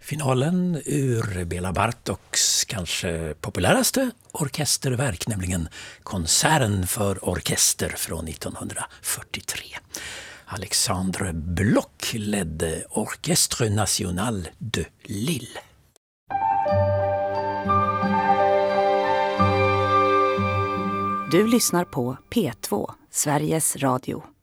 Finalen ur Bela Bartoks kanske populäraste orkesterverk, nämligen Konserten för orkester från 1943. Alexandre Bloch ledde Orchestre National de Lille. Du lyssnar på P2, Sveriges Radio.